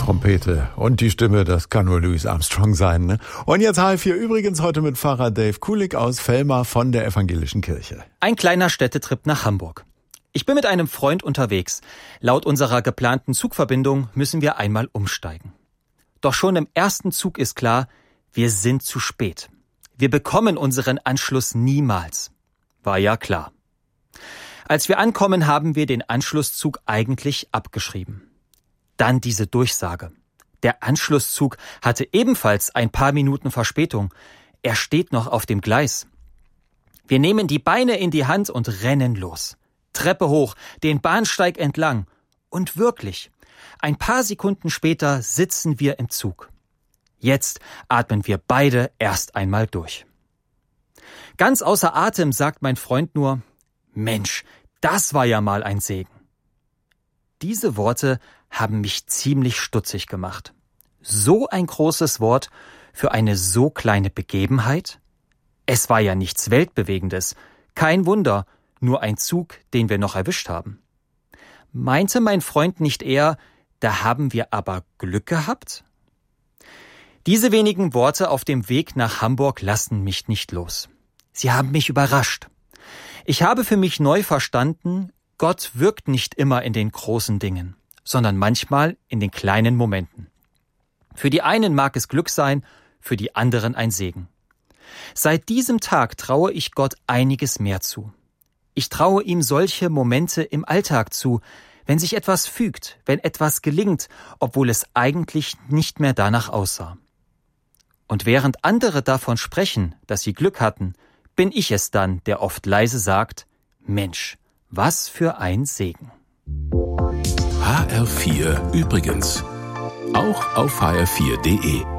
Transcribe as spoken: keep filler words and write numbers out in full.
Trompete und die Stimme, das kann nur Louis Armstrong sein, ne? Und jetzt H F vier übrigens heute mit Pfarrer Dave Kulik aus Vellmar von der Evangelischen Kirche. Ein kleiner Städtetrip nach Hamburg. Ich bin mit einem Freund unterwegs. Laut unserer geplanten Zugverbindung müssen wir einmal umsteigen. Doch schon im ersten Zug ist klar, wir sind zu spät. Wir bekommen unseren Anschluss niemals. War ja klar. Als wir ankommen, haben wir den Anschlusszug eigentlich abgeschrieben. Dann diese Durchsage. Der Anschlusszug hatte ebenfalls ein paar Minuten Verspätung. Er steht noch auf dem Gleis. Wir nehmen die Beine in die Hand und rennen los. Treppe hoch, den Bahnsteig entlang. Und wirklich, ein paar Sekunden später sitzen wir im Zug. Jetzt atmen wir beide erst einmal durch. Ganz außer Atem sagt mein Freund nur: Mensch, das war ja mal ein Segen. Diese Worte haben mich ziemlich stutzig gemacht. So ein großes Wort für eine so kleine Begebenheit? Es war ja nichts Weltbewegendes. Kein Wunder, nur ein Zug, den wir noch erwischt haben. Meinte mein Freund nicht eher, da haben wir aber Glück gehabt? Diese wenigen Worte auf dem Weg nach Hamburg lassen mich nicht los. Sie haben mich überrascht. Ich habe für mich neu verstanden, Gott wirkt nicht immer in den großen Dingen, sondern manchmal in den kleinen Momenten. Für die einen mag es Glück sein, für die anderen ein Segen. Seit diesem Tag traue ich Gott einiges mehr zu. Ich traue ihm solche Momente im Alltag zu, wenn sich etwas fügt, wenn etwas gelingt, obwohl es eigentlich nicht mehr danach aussah. Und während andere davon sprechen, dass sie Glück hatten, bin ich es dann, der oft leise sagt: Mensch, was für ein Segen. H R vier übrigens. Auch auf h r vier punkt d e.